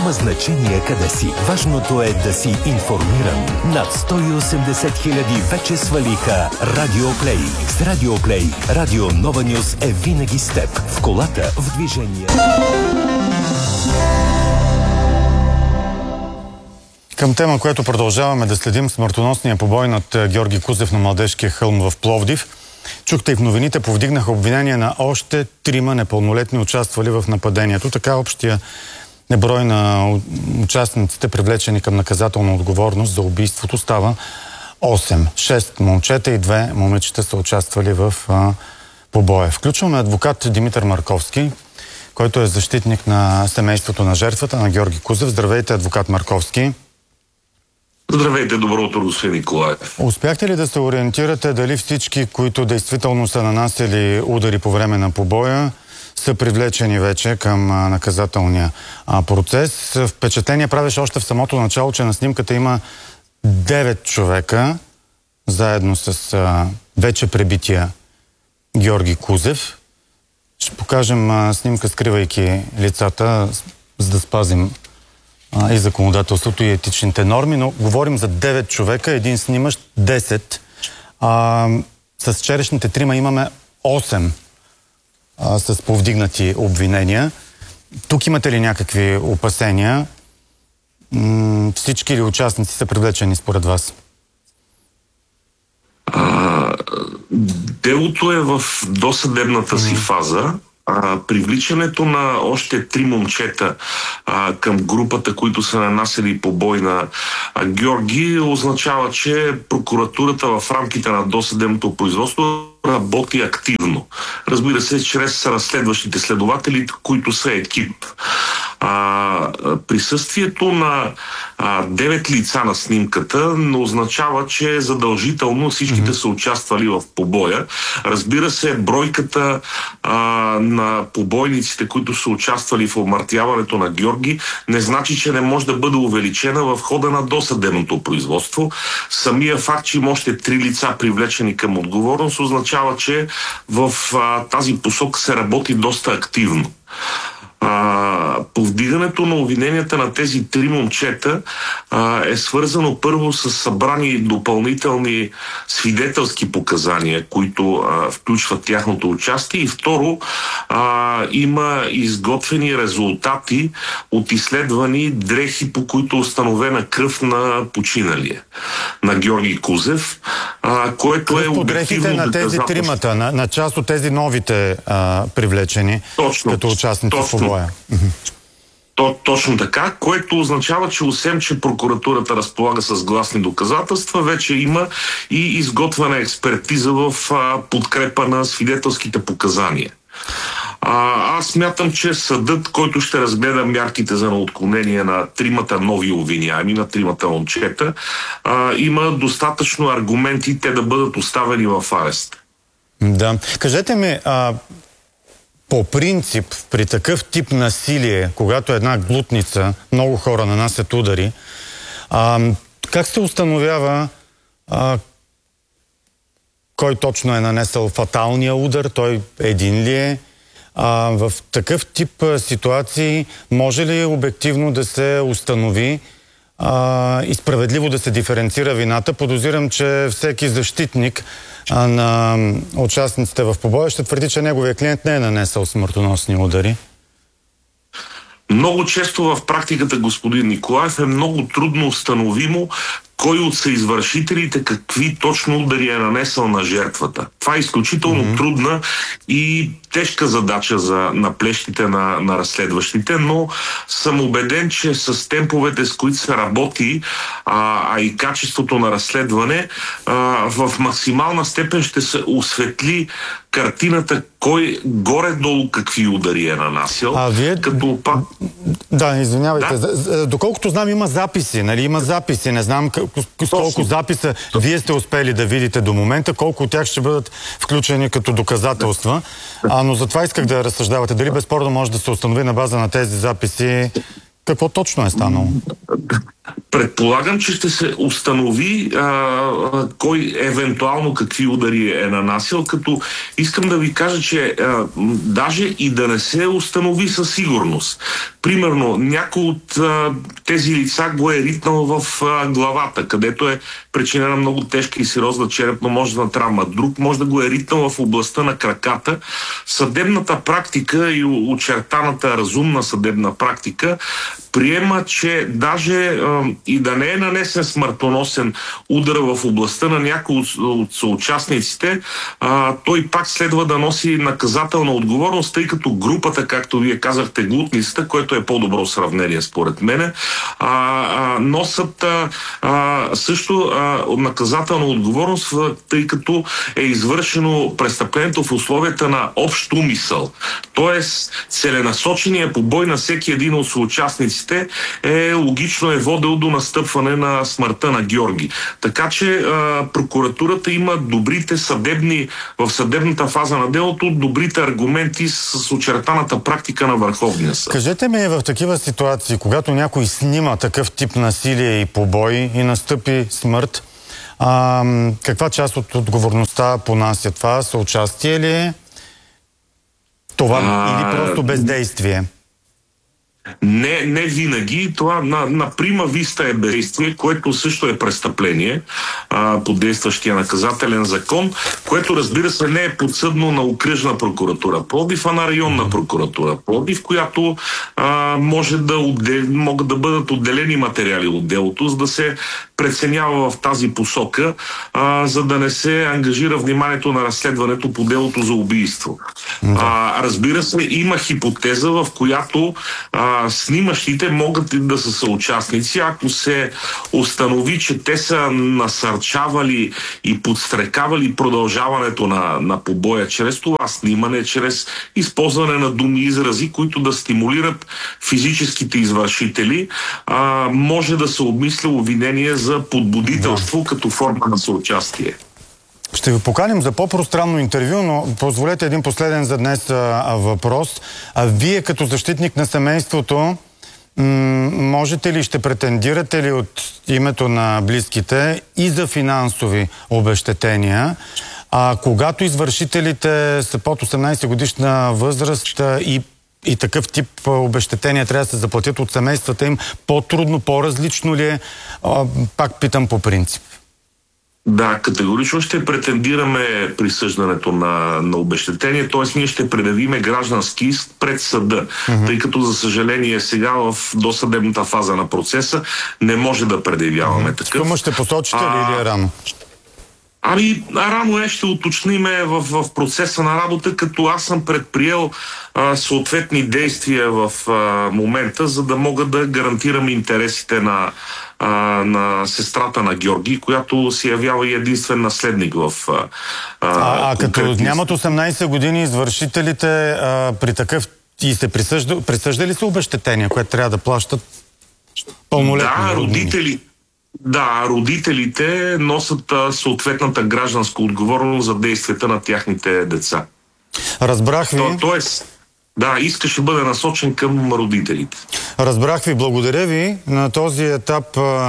Няма значение къде си. Важното е да си информиран. Над 180 хиляди вече свалиха Радио Плей. С Радио Плей, Радио Нова Нюз е винаги с теб. В колата, в движение. Към тема, която продължаваме да следим, смъртоносния побой над Георги Кузев на Младежкия хълм в Пловдив. Чухте и в новините, повдигнаха обвинения на още 3 непълнолетни участвали в нападението. Така общия неброй на участниците, привлечени към наказателна отговорност за убийството, става 8. 6 момчета и 2 момичета са участвали в побоя. Включваме адвокат Димитър Марковски, който е защитник на семейството на жертвата, на Георги Кузев. Здравейте, адвокат Марковски. Здравейте, добро утро, господин Николаев. Успяхте ли да се ориентирате дали всички, които действително са нанасяли удари по време на побоя, са привлечени вече към наказателния процес? Впечатление правеше още в самото начало, че на снимката има 9 човека, заедно с вече пребития Георги Кузев. Ще покажем снимка, скривайки лицата, за да спазим и законодателството, и етичните норми, но говорим за 9 човека, един снимащ 10. С вчерашните 3 имаме 8 с повдигнати обвинения. Тук имате ли някакви опасения? Всички ли участници са привлечени според вас? Делото е в досъдебната си фаза. Привличането на още 3 момчета към групата, които са нанасили побой на Георги, означава, че прокуратурата в рамките на досъдебното производство работи активно. Разбира се, чрез разследващите следователи, които са екип. Присъствието на 9 лица на снимката не означава, че задължително всичките са участвали в побоя. Разбира се, бройката на побойниците, които са участвали в омъртвяването на Георги, не значи, че не може да бъде увеличена в хода на досъдебното производство. Самия факт, че има още 3 лица привлечени към отговорност, означава, че в тази посока се работи доста активно. Повдигането на обвиненията на тези 3 момчета е свързано първо с събрани допълнителни свидетелски показания, които включват тяхното участие, и второ, има изготвени резултати от изследвани дрехи, по които е установена кръв на починалия, на Георги Кузев, което е обективно на тези 3-мата, на част от тези новите привлечени като участници в побоя. Точно така, което означава, че освен, че прокуратурата разполага с гласни доказателства, вече има и изготвена експертиза в подкрепа на свидетелските показания. Аз смятам, че съдът, който ще разгледа мярките за отклонение на 3 нови обвиняеми, на 3 момчета, има достатъчно аргументи те да бъдат оставени в арест. Да. Кажете ми, по принцип, при такъв тип насилие, когато една глутница, много хора нанасят удари, как се установява кой точно е нанесъл фаталния удар, той един ли е? В такъв тип ситуации може ли обективно да се установи и справедливо да се диференцира вината? Подозирам, че всеки защитник на участниците в побоя ще твърди, че неговия клиент не е нанесъл смъртоносни удари. Много често в практиката, господин Николаев, е много трудно установимо кой от съизвършителите какви точно удари е нанесъл на жертвата. Това е изключително трудна и тежка задача на плещите на разследващите, но съм убеден, че с темповете, с които се работи, и качеството на разследване, в максимална степен ще се осветли картината кой горе-долу какви удари е нанасил. Да, извинявайте. Да? Доколкото знам, има записи, нали? Има записи. Не знам колко записа вие сте успели да видите до момента, колко от тях ще бъдат включени като доказателства. Но затова исках да разсъждавате. Дали безспорно може да се установи на база на тези записи какво точно е станало? Предполагам, че ще се установи кой евентуално какви удари е нанасил, като искам да ви кажа, че даже и да не се установи със сигурност. Примерно, някой от тези лица го е ритнал в главата, където е причинена много тежка и сериозна черепно-мозъчна травма. Друг може да го е ритнал в областта на краката. Съдебната практика и очертаната разумна съдебна практика приема, че даже и да не е нанесен смъртоносен удар в областта на някои от съучастниците, той пак следва да носи наказателна отговорност, тъй като групата, както вие казахте, глутницата, което е по-добро сравнение според мене, носят също наказателна отговорност, тъй като е извършено престъплението в условията на общ умисъл. Тоест, целенасочения побой на всеки един от съучастниците логично е водил до настъпване на смъртта на Георги. Така че прокуратурата има добрите в съдебната фаза на делото, добрите аргументи с очертаната практика на Върховния съд. Кажете ми, в такива ситуации, когато някой снима такъв тип насилие и побой и настъпи смърт, каква част от отговорността понася това? Съучастие ли е това или просто бездействие? Не винаги. Това на прима виста е бездействие, което също е престъпление по действащия наказателен закон, което разбира се не е подсъдно на окръжна прокуратура Пловдив, а на районна прокуратура Пловдив, която могат да бъдат отделени материали от делото, за да се преценява в тази посока, за да не се ангажира вниманието на разследването по делото за убийство. Разбира се, има хипотеза, в която снимащите могат да са съучастници, ако се установи, че те са насърчавали и подстрекавали продължаването на побоя чрез това снимане, чрез използване на думи и изрази, които да стимулират физическите извършители, може да се обмисля обвинение за подбудителство като форма на съучастие. Ще ви поканим за по-пространно интервю, но позволете един последен за днес въпрос. Вие като защитник на семейството можете ли, ще претендирате ли от името на близките и за финансови обезщетения, когато извършителите са под 18 годишна възраст и такъв тип обезщетения трябва да се заплатят от семействата им, по-трудно, по-различно ли е? Пак питам по принцип. Да, категорично ще претендираме присъждането на обезщетение, т.е. ние ще предявиме граждански иск пред съда, тъй като за съжаление сега в досъдебната фаза на процеса не може да предявяваме такъв. Сума ще посочите ли или е рано? Рано ще уточниме в процеса на работа, като аз съм предприел съответни действия в момента, за да мога да гарантирам интересите на сестрата на Георги, която се явява и единствен наследник в като нямат 18 години извършителите при такъв и се присъждали се обезщетения, което трябва да плащат пълнолетни? Родителите носят съответната гражданска отговорност за действията на тяхните деца. Разбрах ви. Иска ще бъде насочен към родителите. Разбрах ви, благодаря ви. На този етап,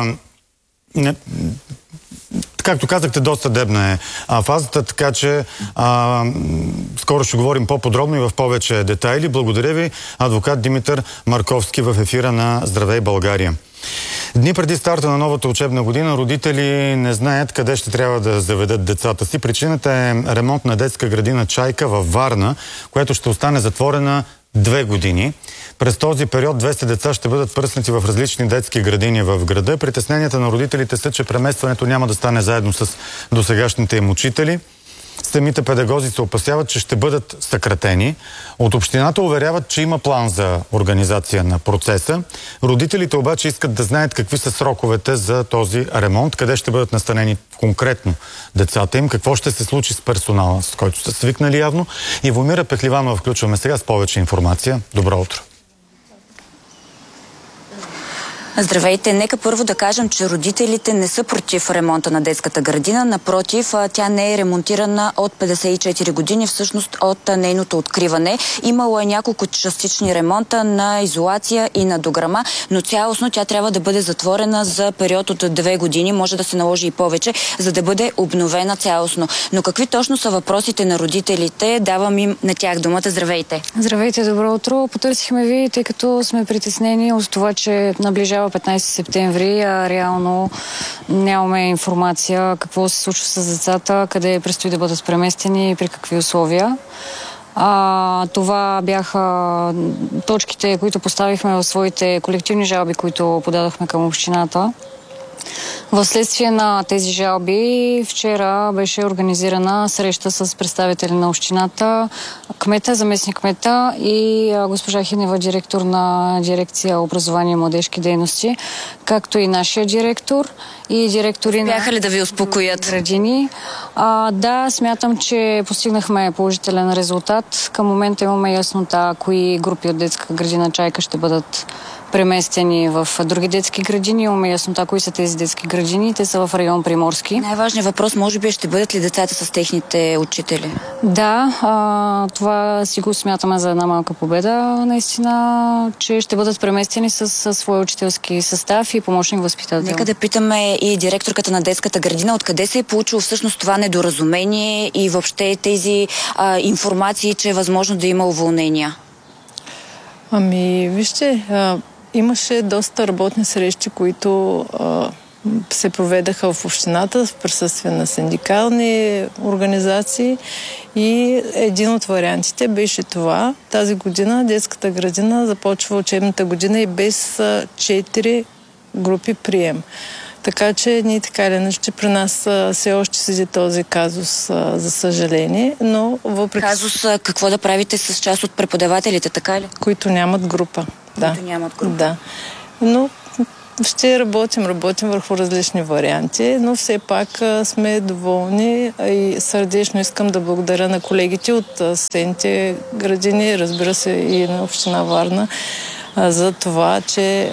както казахте, досъдебна е фазата, така че скоро ще говорим по-подробно и в повече детайли. Благодаря ви, адвокат Димитър Марковски в ефира на Здравей България. Дни преди старта на новата учебна година родители не знаят къде ще трябва да заведат децата си. Причината е ремонт на детска градина Чайка във Варна, която ще остане затворена 2 години. През този период 200 деца ще бъдат пръснати в различни детски градини в града. Притесненията на родителите са, че преместването няма да стане заедно с досегашните им учители. Самите педагози се опасяват, че ще бъдат съкратени. От общината уверяват, че има план за организация на процеса. Родителите обаче искат да знаят какви са сроковете за този ремонт, къде ще бъдат настанени конкретно децата им, какво ще се случи с персонала, с който са свикнали явно. Ивомира Пехливанова включваме сега с повече информация. Добро утро! Здравейте! Нека първо да кажем, че родителите не са против ремонта на детската градина. Напротив, тя не е ремонтирана от 54 години, всъщност от нейното откриване. Имало е няколко частични ремонта на изолация и на дограма, но цялостно тя трябва да бъде затворена за период от 2 години, може да се наложи и повече, за да бъде обновена цялостно. Но какви точно са въпросите на родителите? Давам им на тях думата. Здравейте! Здравейте, добро утро! Потърсихме ви, тъй като сме притеснени от това, че наближава 15 септември, а реално нямаме информация какво се случва с децата, къде предстои да бъдат преместени и при какви условия. Това бяха точките, които поставихме в своите колективни жалби, които подадохме към общината. Вследствие на тези жалби вчера беше организирана среща с представители на общината, кмета, заместник кмета и госпожа Хинева, директор на дирекция образование и младежки дейности, както и нашия директор и директори на... Бяха ли да ви успокоят? Градини. Да, смятам, че постигнахме положителен резултат. Към момента имаме яснота кои групи от детска градина Чайка ще бъдат преместени в други детски градини. Имаме яснота кои са тези детски градини. Те са в район Приморски. Най-важният въпрос може би ще бъдат ли децата с техните учители? Да, това си го смятаме за една малка победа, наистина, че ще бъдат преместени с своя учителски състав и помощник възпитател. Нека да питаме и директорката на детската градина, откъде се е получило всъщност това недоразумение и въобще тези информации, че е възможно да има уволнения? Вижте, имаше доста работни срещи, които се проведаха в общината в присъствие на синдикални организации и един от вариантите беше това. Тази година детската градина започва учебната година и без 4 групи прием. Така че ние така или иначе при нас все още седи този казус, за съжаление, но въпреки... Казус, какво да правите с част от преподавателите, така ли? Които нямат група. Които нямат група. Да. Но ще работим върху различни варианти, но все пак сме доволни и сърдечно искам да благодаря на колегите от съседните градини, разбира се и на община Варна, за това, че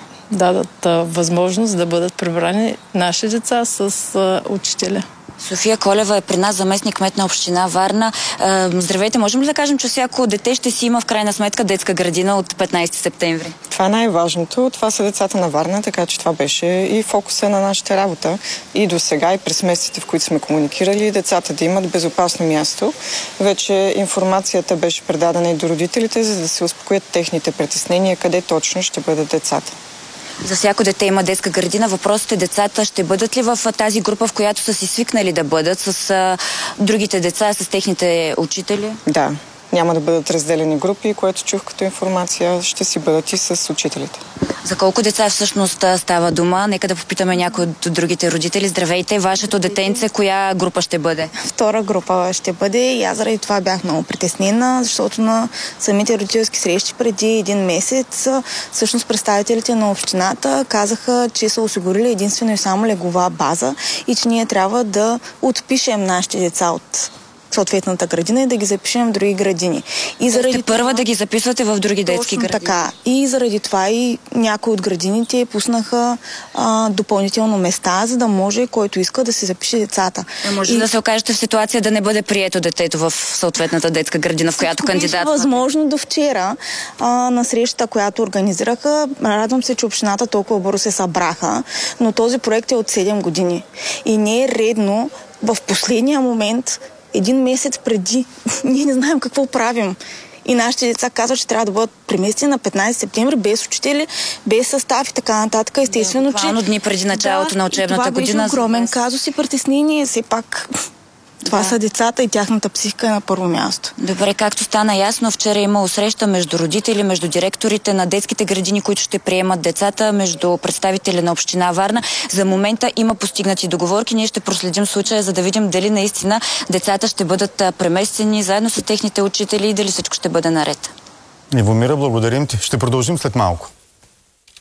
дадат възможност да бъдат прибрани наши деца с учителя. София Колева е при нас, заместник кмет на община Варна. Здравейте, можем ли да кажем, че всяко дете ще си има в крайна сметка детска градина от 15 септември? Това е най-важното. Това са децата на Варна, така че това беше и фокуса на нашата работа. И до сега, и през месеците, в които сме комуникирали, децата да имат безопасно място. Вече информацията беше предадена и до родителите, за да се успокоят техните притеснения, къде точно ще бъдат децата. За всяко дете има детска градина. Въпросът е, децата ще бъдат ли в тази група, в която са си свикнали да бъдат с другите деца, с техните учители? Да, няма да бъдат разделени групи, което чух като информация, ще си бъдат и с учителите. За колко деца всъщност става дума? Нека да попитаме някой от другите родители. Здравейте, вашето детенце, коя група ще бъде? Втора група ще бъде и аз заради това бях много притеснена, защото на самите родителски срещи преди 1 месец всъщност представителите на общината казаха, че са осигурили единствено и само леглова база и че ние трябва да отпишем нашите деца от съответната градина и да ги запишем в други градини. И заради първа да ги записвате в други детски градини. Така. И заради това и някои от градините пуснаха допълнително места, за да може който иска да се запише децата. Може да се окажете в ситуация да не бъде прието детето в съответната детска градина, в която кандидатствате. Възможно до вчера на срещата, която организираха. Радвам се, че общината толкова бързо се събраха, но този проект е от 7 години. И не е редно в последния момент 1 месец преди, ние не знаем какво правим. И нашите деца казват, че трябва да бъдат преместени на 15 септември без учители, без състав и така нататък. Естествено, че... дни преди началото на учебната година. Това беше огромен казус и притеснение. Все пак това са децата и тяхната психика е на първо място. Добре, както стана ясно, вчера е имало среща между родители, между директорите на детските градини, които ще приемат децата, между представители на община Варна. За момента има постигнати договорки. Ние ще проследим случая, за да видим дали наистина децата ще бъдат преместени заедно с техните учители и дали всичко ще бъде наред. Ивомира, благодарим ти. Ще продължим след малко.